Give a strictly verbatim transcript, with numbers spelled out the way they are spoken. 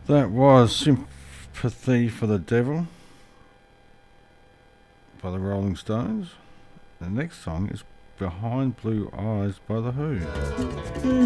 That was Sympathy for the Devil by the Rolling Stones. The next song is Behind Blue Eyes by The Who.